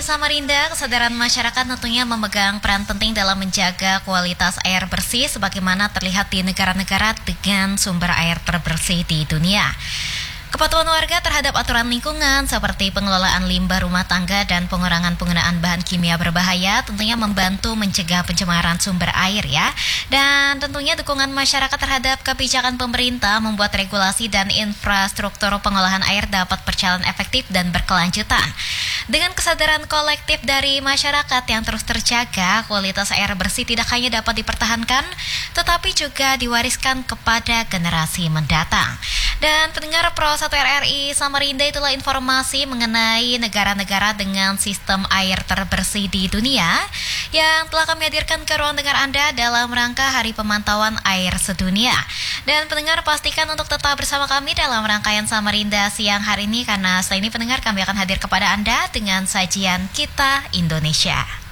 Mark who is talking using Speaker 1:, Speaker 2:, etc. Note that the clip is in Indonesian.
Speaker 1: Samarinda, kesadaran masyarakat tentunya memegang peran penting dalam menjaga kualitas air bersih sebagaimana terlihat di negara-negara dengan sumber air terbersih di dunia. Kepatuhan warga terhadap aturan lingkungan seperti pengelolaan limbah rumah tangga dan pengurangan penggunaan bahan kimia berbahaya tentunya membantu mencegah pencemaran sumber air ya. Dan tentunya dukungan masyarakat terhadap kebijakan pemerintah membuat regulasi dan infrastruktur pengolahan air dapat berjalan efektif dan berkelanjutan. Dengan kesadaran kolektif dari masyarakat yang terus terjaga, kualitas air bersih tidak hanya dapat dipertahankan, tetapi juga diwariskan kepada generasi mendatang. Dan pendengar Pro 1 RRI Samarinda, itulah informasi mengenai negara-negara dengan sistem air terbersih di dunia yang telah kami hadirkan ke ruang dengar Anda dalam rangka Hari Pemantauan Air Sedunia. Dan pendengar pastikan untuk tetap bersama kami dalam rangkaian Samarinda siang hari ini, karena setelah ini pendengar kami akan hadir kepada Anda dengan sajian Kita Indonesia.